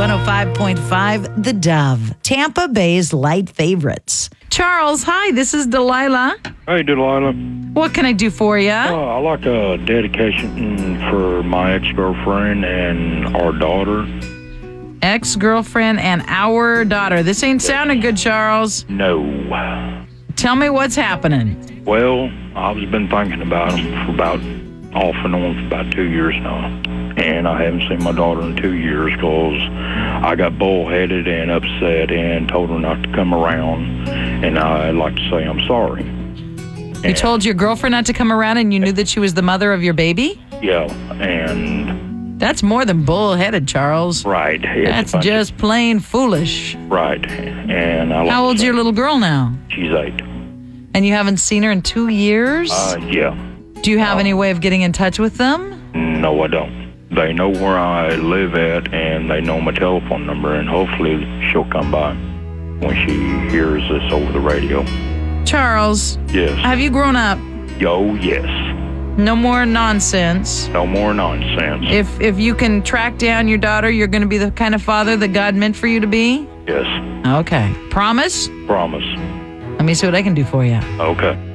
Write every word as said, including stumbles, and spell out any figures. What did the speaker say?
one oh five point five, The Dove, Tampa Bay's light favorites. Charles, hi, this is Delilah. Hey, Delilah. What can I do for you? Uh, I like a dedication for my ex-girlfriend and our daughter. Ex-girlfriend and our daughter. This ain't sounding good, Charles. No. Tell me what's happening. Well, I've been thinking about them for about, off and on for about two years now. And I haven't seen my daughter in two years because I got bullheaded and upset and told her not to come around. And I'd like to say I'm sorry. You and told your girlfriend not to come around and you knew that she was the mother of your baby? Yeah, and... That's more than bullheaded, Charles. Right. That's just of, plain foolish. Right. And I like How old's say, your little girl now? She's eight. And you haven't seen her in two years? Uh, yeah. Do you have uh, any way of getting in touch with them? No, I don't. They know where I live at, and they know my telephone number, and hopefully she'll come by when she hears this over the radio. Charles. Yes. Have you grown up? Yo, yes. No more nonsense. No more nonsense. If if you can track down your daughter, you're going to be the kind of father that God meant for you to be? Yes. Okay. Promise? Promise. Let me see what I can do for you. Okay.